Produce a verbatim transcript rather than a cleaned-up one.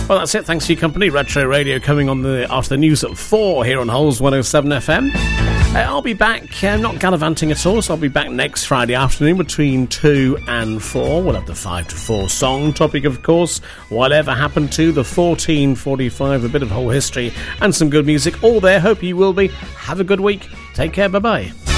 Well, that's it. Thanks for your company. Retro Radio coming on the after the news at four here on Holes one oh seven F M. Uh, I'll be back, uh, not gallivanting at all, so I'll be back next Friday afternoon between two and four. We'll have the five to four song topic, of course. Whatever happened to the fourteen forty-five, a bit of whole history and some good music. All there. Hope you will be. Have a good week. Take care. Bye-bye.